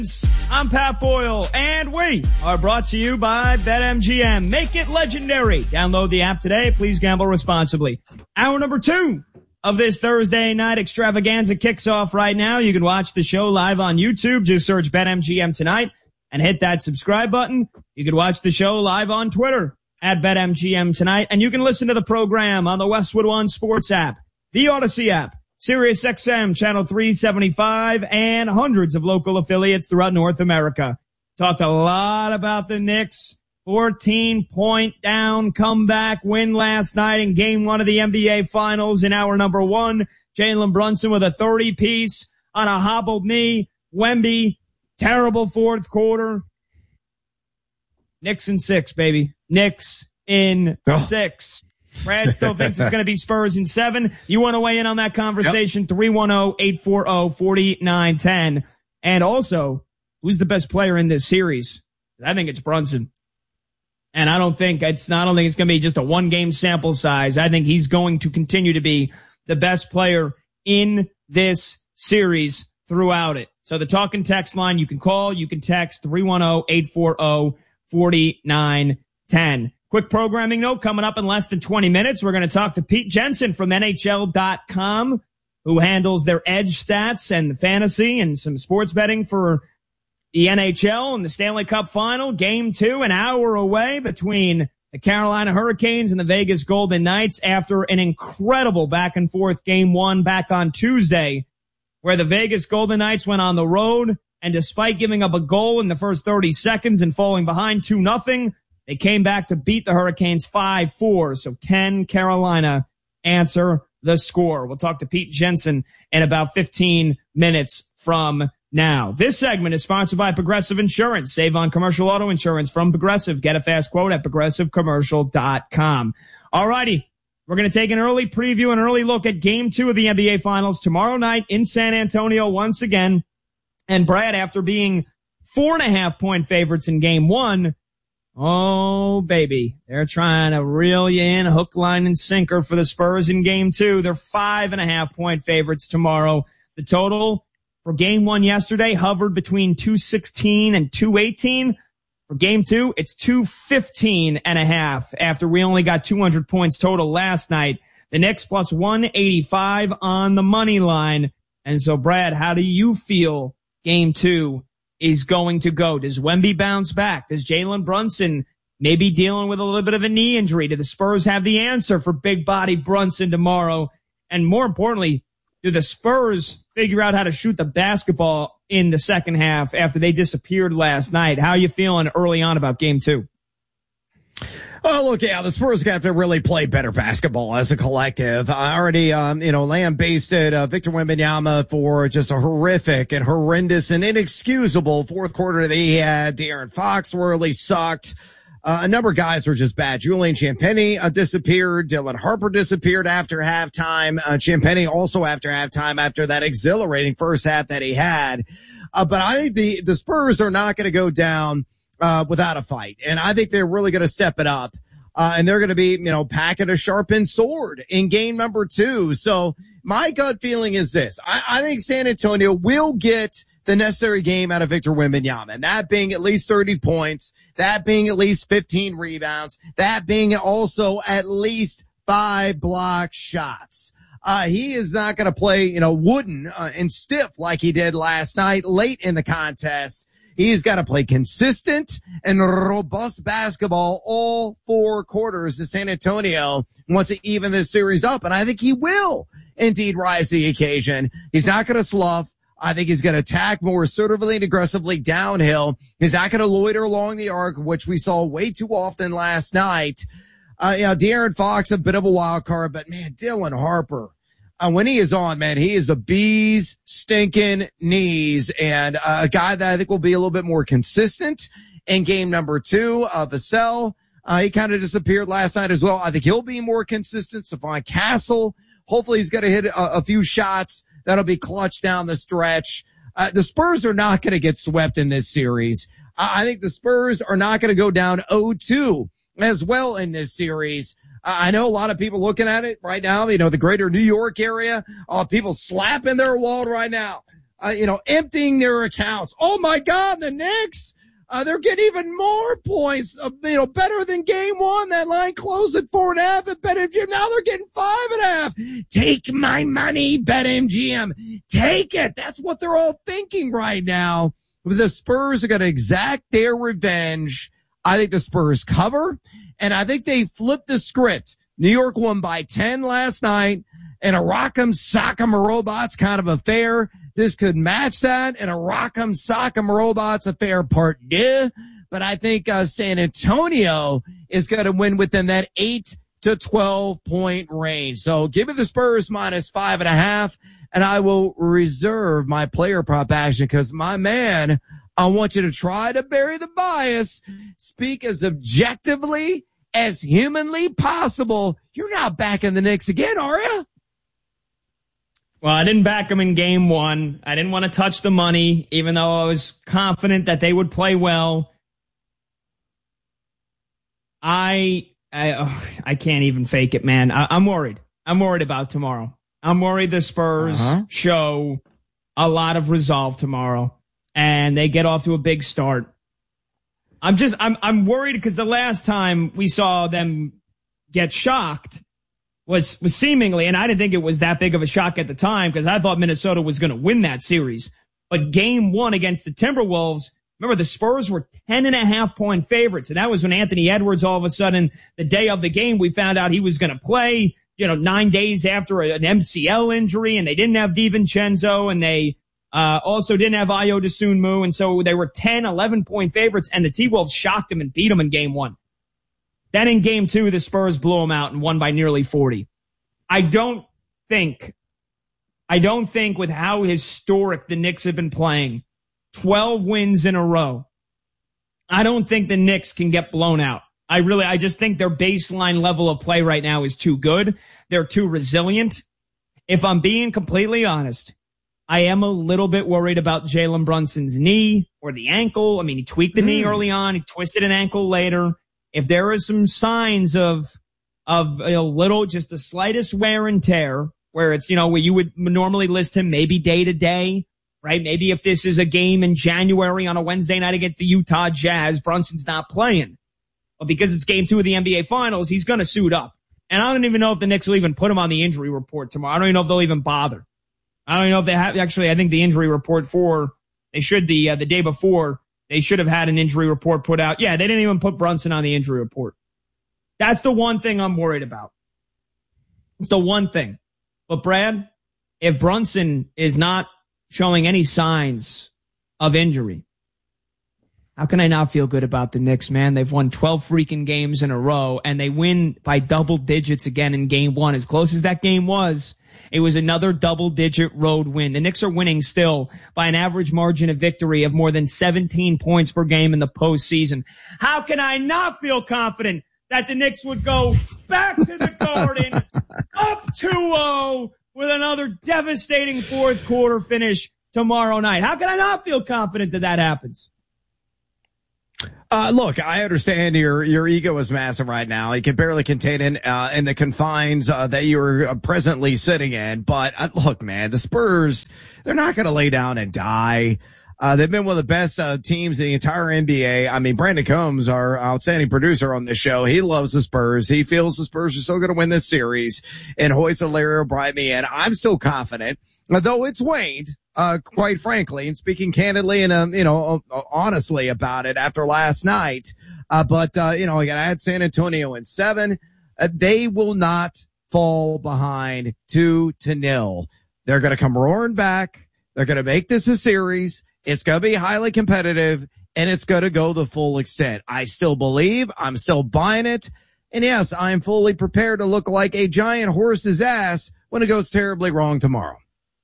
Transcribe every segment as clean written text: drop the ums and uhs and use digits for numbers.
I'm Pat Boyle, and we are brought to you by BetMGM. Make it legendary. Download the app today. Please gamble responsibly. Hour number 2 of this Thursday night extravaganza kicks off right now. You can watch the show live on YouTube. Just search BetMGM tonight and hit that subscribe button. You can watch the show live on Twitter at BetMGM tonight, and you can listen to the program on the Westwood One Sports app, the Odyssey app, Sirius XM channel 375, and hundreds of local affiliates throughout North America. Talked a lot about the Knicks. 14-point down comeback win last night in game 1 of the NBA Finals in hour number 1. Jalen Brunson with a 30-piece on a hobbled knee. Wemby, terrible fourth quarter. Knicks in 6, baby. Knicks in 6. Brad still thinks it's going to be Spurs in 7. You want to weigh in on that conversation? Yep. 310-840-4910. And also, who's the best player in this series? I think it's Brunson. And I don't think it's going to be just a one-game sample size. I think he's going to continue to be the best player in this series throughout it. So the talk and text line, you can call, you can text 310-840-4910. Quick programming note coming up in less than 20 minutes. We're going to talk to Pete Jensen from NHL.com, who handles their edge stats and the fantasy and some sports betting for the NHL and the Stanley Cup Final. Game 2, an hour away between the Carolina Hurricanes and the Vegas Golden Knights after an incredible back-and-forth Game 1 back on Tuesday, where the Vegas Golden Knights went on the road, and despite giving up a goal in the first 30 seconds and falling behind 2-0, they came back to beat the Hurricanes 5-4. So can Carolina answer the score? We'll talk to Pete Jensen in about 15 minutes from now. This segment is sponsored by Progressive Insurance. Save on commercial auto insurance from Progressive. Get a fast quote at progressivecommercial.com. All righty. We're going to take an early preview, an early look at Game 2 of the NBA Finals tomorrow night in San Antonio once again. And Brad, after being 4.5-point favorites in Game 1, oh, baby, they're trying to reel you in, hook, line, and sinker for the Spurs in Game 2. They're 5.5-point favorites tomorrow. The total for Game 1 yesterday hovered between 216 and 218. For Game 2, it's 215.5 after we only got 200 points total last night. The Knicks plus 185 on the money line. And so, Brad, how do you feel Game 2 is going to go? Does Wemby bounce back? Does Jalen Brunson maybe dealing with a little bit of a knee injury? Do the Spurs have the answer for big body Brunson tomorrow? And more importantly, do the Spurs figure out how to shoot the basketball in the second half after they disappeared last night? How are you feeling early on about Game 2? Oh, look, yeah, the Spurs got to really play better basketball as a collective. I already, lambasted Victor Wembanyama for just a horrific and horrendous and inexcusable fourth quarter that he had. De'Aaron Fox really sucked. A number of guys were just bad. Julian Champagnie disappeared. Dylan Harper disappeared after halftime. Champagnie also after halftime after that exhilarating first half that he had. But I think the Spurs are not going to go down without a fight. And I think they're really going to step it up. And they're going to be, packing a sharpened sword in game number 2. So my gut feeling is this. I think San Antonio will get the necessary game out of Victor Wembanyama, and that being at least 30 points, that being at least 15 rebounds, that being also at least 5 block shots. He is not going to play, wooden and stiff like he did last night late in the contest. He's got to play consistent and robust basketball all 4 quarters as San Antonio wants to even this series up. And I think he will indeed rise to the occasion. He's not going to slough. I think he's going to attack more assertively and aggressively downhill. He's not going to loiter along the arc, which we saw way too often last night. De'Aaron Fox, a bit of a wild card, but man, Dylan Harper, when he is on, man, he is a bee's stinking knees, and a guy that I think will be a little bit more consistent in game number 2. Vassell, he kind of disappeared last night as well. I think he'll be more consistent. Stephon Castle, hopefully he's going to hit a few shots that'll be clutch down the stretch. The Spurs are not going to get swept in this series. I think the Spurs are not going to go down 0-2 as well in this series. I know a lot of people looking at it right now, the greater New York area, people slapping their wall right now. emptying their accounts. Oh my God, the Knicks, they're getting even more points, better than game one. That line closed at 4.5 at BetMGM. Now they're getting 5.5. Take my money, BetMGM. Take it. That's what they're all thinking right now. The Spurs are going to exact their revenge. I think the Spurs cover, and I think they flip the script. New York won by 10 last night in a rock'em sock'em robots kind of affair. This could match that in a rock'em sock'em robots affair part 2. But I think San Antonio is going to win within that 8 to 12 point range. So give me the Spurs minus 5.5, and I will reserve my player prop action because, my man, I want you to try to bury the bias, speak as objectively as humanly possible. You're not backing the Knicks again, are you? Well, I didn't back them in game one. I didn't want to touch the money, even though I was confident that they would play well. I can't even fake it, man. I'm worried. I'm worried about tomorrow. I'm worried the Spurs show a lot of resolve tomorrow, and they get off to a big start. I'm worried because the last time we saw them get shocked was seemingly, and I didn't think it was that big of a shock at the time because I thought Minnesota was going to win that series. But game one against the Timberwolves, remember the Spurs were 10.5 point favorites. And that was when Anthony Edwards, all of a sudden, the day of the game, we found out he was going to play, 9 days after an MCL injury, and they didn't have DiVincenzo, and they also didn't have Ayo Dosunmu, and so they were 10, 11 point favorites, and the T-Wolves shocked them and beat them in game one. Then in game two, the Spurs blew them out and won by nearly 40. I don't think with how historic the Knicks have been playing, 12 wins in a row, I don't think the Knicks can get blown out. I just think their baseline level of play right now is too good. They're too resilient. If I'm being completely honest, I am a little bit worried about Jalen Brunson's knee or the ankle. I mean, he tweaked the knee early on. He twisted an ankle later. If there is some signs of a little, just the slightest wear and tear, where it's, where you would normally list him maybe day to day, right? Maybe if this is a game in January on a Wednesday night against the Utah Jazz, Brunson's not playing. But because it's game 2 of the NBA Finals, he's going to suit up. And I don't even know if the Knicks will even put him on the injury report tomorrow. I don't even know if they'll even bother. I don't even know if they have. Actually, I think the injury report they should the day before, they should have had an injury report put out. Yeah, they didn't even put Brunson on the injury report. That's the one thing I'm worried about. It's the one thing. But Brad, if Brunson is not showing any signs of injury, how can I not feel good about the Knicks, man? They've won 12 freaking games in a row, and they win by double digits again in game one. As close as that game was, it was another double-digit road win. The Knicks are winning still by an average margin of victory of more than 17 points per game in the postseason. How can I not feel confident that the Knicks would go back to the Garden, up 2-0, with another devastating fourth quarter finish tomorrow night? How can I not feel confident that happens? Look, I understand your ego is massive right now. You can barely contain it in the confines that you're presently sitting in. But look, man, the Spurs, they're not going to lay down and die. They've been one of the best teams in the entire NBA. I mean, Brandon Combs, our outstanding producer on this show, he loves the Spurs. He feels the Spurs are still going to win this series and hoist Larry O'Brien the end. I'm still confident, though it's waned. Quite frankly, and speaking candidly and, honestly about it after last night. But I got to add San Antonio in 7. They will not fall behind 2-0. They're going to come roaring back. They're going to make this a series. It's going to be highly competitive, and it's going to go the full extent. I still believe. I'm still buying it. And yes, I'm fully prepared to look like a giant horse's ass when it goes terribly wrong tomorrow.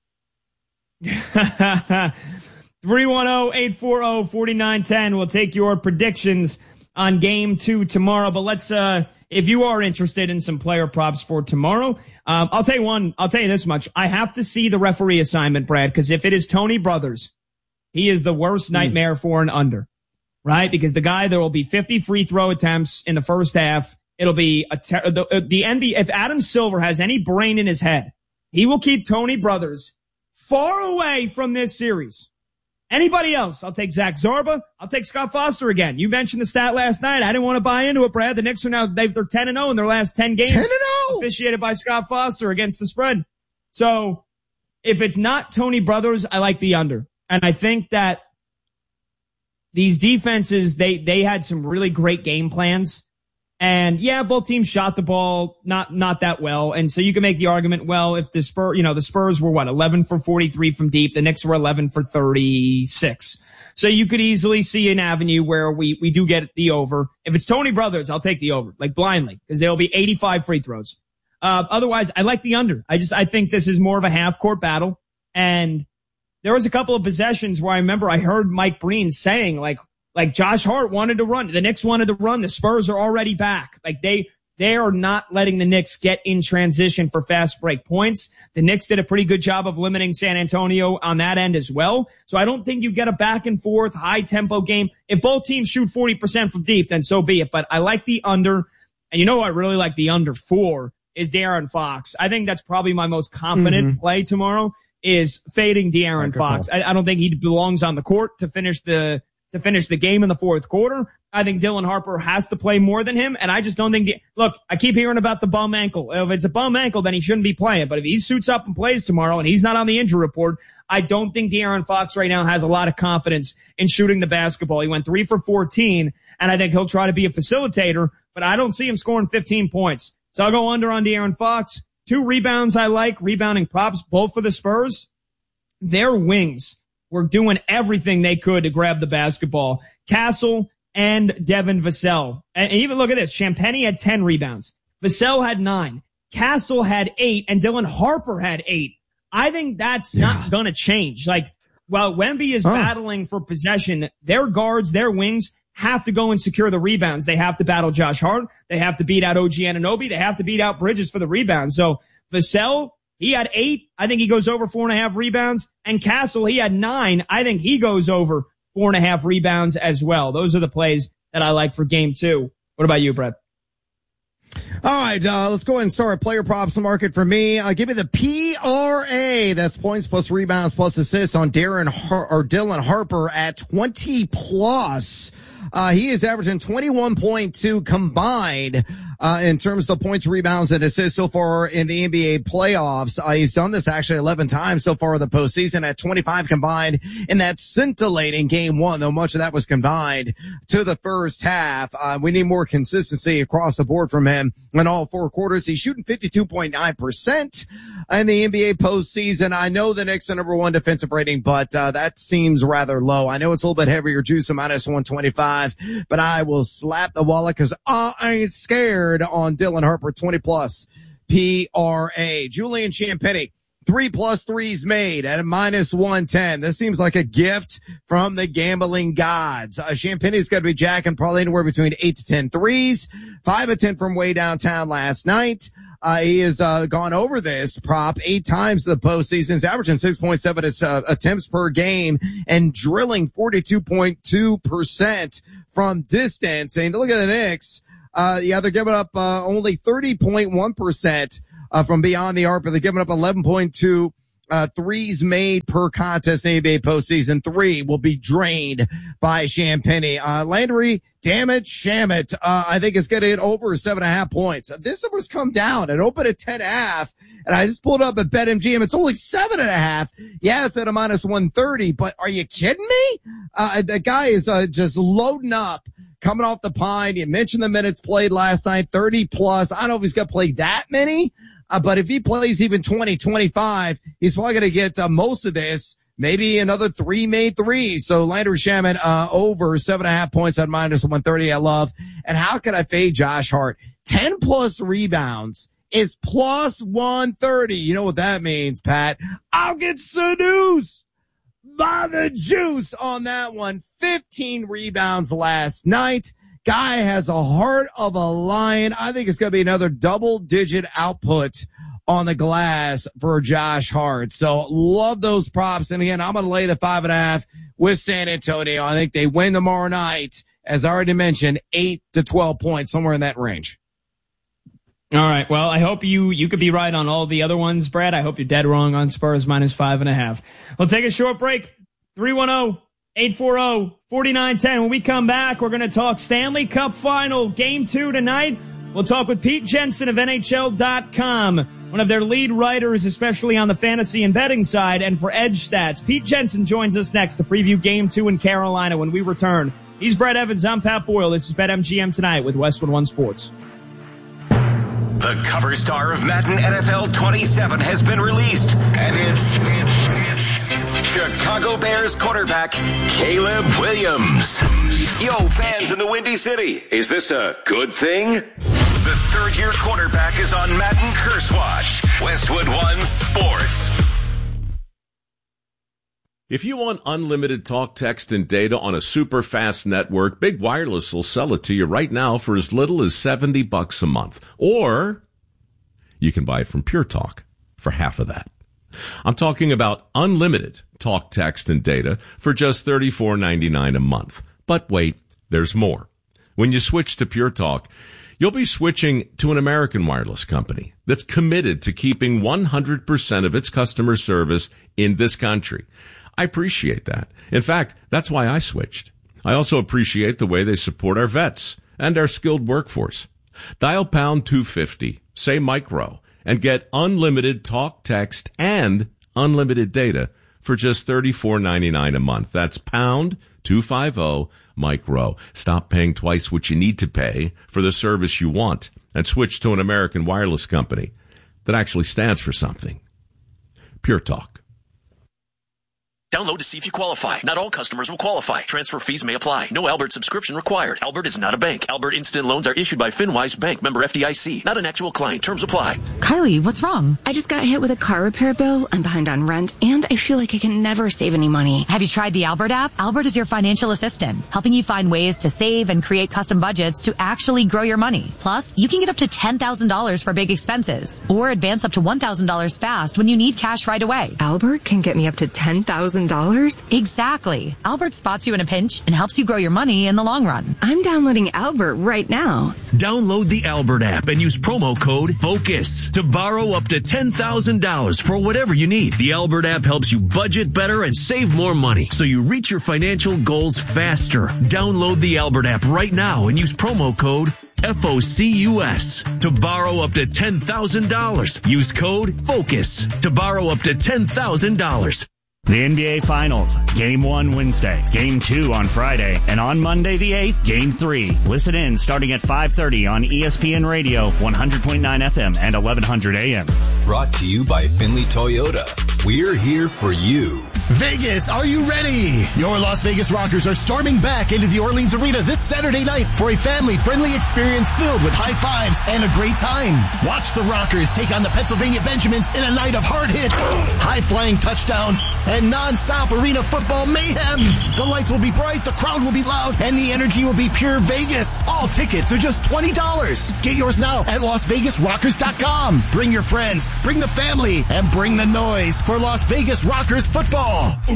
310-840-4910. We'll take your predictions on game 2 tomorrow. But let's, if you are interested in some player props for tomorrow, I'll tell you this much. I have to see the referee assignment, Brad, because if it is Tony Brothers, he is the worst nightmare for an under, right? Because the guy, there will be 50 free throw attempts in the first half. It'll be the NBA. If Adam Silver has any brain in his head, he will keep Tony Brothers far away from this series. Anybody else? I'll take Zach Zarba. I'll take Scott Foster again. You mentioned the stat last night. I didn't want to buy into it, Brad. The Knicks are now, they're 10-0 in their last 10 games. 10-0! Officiated by Scott Foster against the spread. So if it's not Tony Brothers, I like the under. And I think that these defenses, they had some really great game plans. And yeah, both teams shot the ball not that well. And so you can make the argument, well, if the Spurs were 11 for 43 from deep, the Knicks were 11 for 36. So you could easily see an avenue where we do get the over. If it's Tony Brothers, I'll take the over, like blindly, because there'll be 85 free throws. Otherwise, I like the under. I think this is more of a half court battle. And there was a couple of possessions where I remember I heard Mike Breen saying like Josh Hart wanted to run. The Knicks wanted to run. The Spurs are already back. Like they are not letting the Knicks get in transition for fast break points. The Knicks did a pretty good job of limiting San Antonio on that end as well. So I don't think you get a back and forth high tempo game. If both teams shoot 40% from deep, then so be it. But I like the under. And you know what I really like the under for is De'Aaron Fox. I think that's probably my most confident play tomorrow is fading De'Aaron Fox. I don't think he belongs on the court to finish the game in the fourth quarter. I think Dylan Harper has to play more than him, and I just don't think look, I keep hearing about the bum ankle. If it's a bum ankle, then he shouldn't be playing. But if he suits up and plays tomorrow and he's not on the injury report, I don't think De'Aaron Fox right now has a lot of confidence in shooting the basketball. He went 3 for 14, and I think he'll try to be a facilitator, but I don't see him scoring 15 points. So I'll go under on De'Aaron Fox. 2 rebounds I like, rebounding props, both for the Spurs. Their wings were doing everything they could to grab the basketball. Castle and Devin Vassell. And even look at this. Champagnie had 10 rebounds. Vassell had 9. Castle had 8. And Dylan Harper had 8. I think that's not going to change. Like, while Wemby is battling for possession, their guards, their wings have to go and secure the rebounds. They have to battle Josh Hart. They have to beat out OG Anunoby. They have to beat out Bridges for the rebounds. So Vassell, he had 8. I think he goes over 4.5 rebounds. And Castle, he had 9. I think he goes over 4.5 rebounds as well. Those are the plays that I like for game 2. What about you, Brett? All right, let's go ahead and start player props market for me. Give me the PRA. That's points plus rebounds plus assists on Dylan Harper at 20 plus. He is averaging 21.2 combined, in terms of the points, rebounds, and assists so far in the NBA playoffs. He's done this actually 11 times so far in the postseason at 25 combined in that scintillating game 1, though much of that was combined to the first half. We need more consistency across the board from him in all 4 quarters. He's shooting 52.9% in the NBA postseason. I know the Knicks are number 1 defensive rating, but, that seems rather low. I know it's a little bit heavier juice, a minus 125, but I will slap the wallet because I ain't scared on Dylan Harper, 20 plus PRA. Julian Champagnie, 3+ threes made at a minus 110. This seems like a gift from the gambling gods. Champagnie's got to be jacking probably anywhere between 8 to 10 threes, 5 of 10 from way downtown last night. He has gone over this prop 8 times in the postseason. He's averaging 6.7 attempts per game and drilling 42.2% from distance. And look at the Knicks. They're giving up only 30.1% from beyond the arc, but they're giving up 11.2 threes made per contest in the NBA postseason. 3 will be drained by Champagnie. Landry, damn it, Shamet, I think it's going to hit over 7.5 points. This was come down. It opened at 10.5, and I just pulled up at BetMGM. It's only 7.5. Yeah, it's at a minus 130, but are you kidding me? The guy is just loading up. Coming off the pine, you mentioned the minutes played last night, 30 plus. I don't know if he's going to play that many, but if he plays even 20, 25, he's probably going to get most of this, maybe another 3 made threes. So Landry Shamet, over 7.5 points at minus 130. I love. And how can I fade Josh Hart? 10 plus rebounds is plus 130. You know what that means, Pat? I'll get seduced by the juice on that one. 15 rebounds last night. Guy has a heart of a lion. I think it's going to be another double-digit output on the glass for Josh Hart. So love those props. And again, I'm going to lay the 5.5 with San Antonio. I think they win tomorrow night. As I already mentioned, 8 to 12 points, somewhere in that range. All right. Well, I hope you could be right on all the other ones, Brad. I hope you're dead wrong on Spurs -5.5. We'll take a short break. 310-840-4910. When we come back, we're going to talk Stanley Cup Final, Game 2 tonight. We'll talk with Pete Jensen of NHL.com, one of their lead writers, especially on the fantasy and betting side, and for Edge Stats. Pete Jensen joins us next to preview Game 2 in Carolina when we return. He's Brett Evans. I'm Pat Boyle. This is BetMGM Tonight with Westwood One Sports. The cover star of Madden NFL 27 has been released, and it's Chicago Bears quarterback Caleb Williams. Yo, fans in the Windy City, is this a good thing? The third-year quarterback is on Madden Curse Watch. Westwood One Sports. If you want unlimited talk, text, and data on a super fast network, Big Wireless will sell it to you right now for as little as $70 a month. Or you can buy it from Pure Talk for half of that. I'm talking about unlimited talk, text, and data for just $34.99 a month. But wait, there's more. When you switch to Pure Talk, you'll be switching to an American wireless company that's committed to keeping 100% of its customer service in this country. I appreciate that. In fact, that's why I switched. I also appreciate the way they support our vets and our skilled workforce. Dial pound 250, say micro, and get unlimited talk, text, and unlimited data for just $34.99 a month. That's pound 250 micro. Stop paying twice what you need to pay for the service you want and switch to an American wireless company that actually stands for something. Pure Talk. Download to see if you qualify. Not all customers will qualify. Transfer fees may apply. No Albert subscription required. Albert is not a bank. Albert Instant Loans are issued by FinWise Bank, member FDIC. Not an actual client. Terms apply. Kylie, what's wrong? I just got hit with a car repair bill. I'm behind on rent, and I feel like I can never save any money. Have you tried the Albert app? Albert is your financial assistant, helping you find ways to save and create custom budgets to actually grow your money. Plus, you can get up to $10,000 for big expenses, or advance up to $1,000 fast when you need cash right away. Albert can get me up to $10,000? Exactly. Albert spots you in a pinch and helps you grow your money in the long run. I'm downloading Albert right now. Download the Albert app and use promo code FOCUS to borrow up to $10,000 for whatever you need. The Albert app helps you budget better and save more money so you reach your financial goals faster. Download the Albert app right now and use promo code FOCUS to borrow up to $10,000. Use code FOCUS to borrow up to $10,000. The NBA Finals, Game 1 Wednesday, Game 2 on Friday, and on Monday the 8th, Game 3. Listen in starting at 5:30 on ESPN Radio, 100.9 FM and 1100 AM. Brought to you by Finley Toyota. We're here for you. Vegas, are you ready? Your Las Vegas Rockers are storming back into the Orleans Arena this Saturday night for a family-friendly experience filled with high fives and a great time. Watch the Rockers take on the Pennsylvania Benjamins in a night of hard hits, high-flying touchdowns, and non-stop arena football mayhem. The lights will be bright, the crowd will be loud, and the energy will be pure Vegas. All tickets are just $20. Get yours now at LasVegasRockers.com. Bring your friends, bring the family, and bring the noise for Las Vegas Rockers football.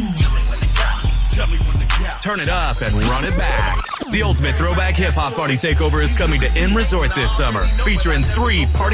Turn it up and run it back. The ultimate throwback hip-hop party takeover is coming to M Resort this summer, featuring 3 party